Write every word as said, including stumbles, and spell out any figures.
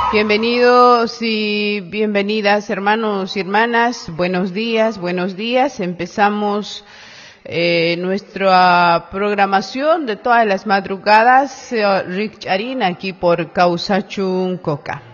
Bienvenidos y bienvenidas, hermanos y hermanas. Buenos días, buenos días. Empezamos eh, nuestra programación de todas las madrugadas, eh, Rick Charin, aquí por Causachun Coca.